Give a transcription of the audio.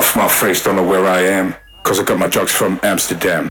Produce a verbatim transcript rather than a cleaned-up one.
My face don't know where I am, cause I got my drugs from Amsterdam.